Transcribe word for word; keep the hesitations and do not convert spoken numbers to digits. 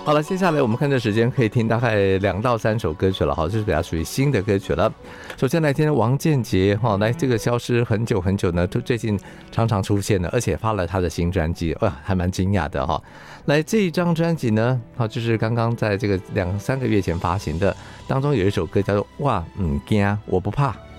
好了，接下来我们看这时间可以听大概两到三首歌曲了，好，这是比较属于新的歌曲了。首先来听王建杰哈，来这个消失很久很久呢，最近常常出现了，而且发了他的新专辑，哇，还蛮惊讶的哈。来这一张专辑呢，好，就是刚刚在这个两三个月前发行的，当中有一首歌叫做《哇唔惊我不怕》。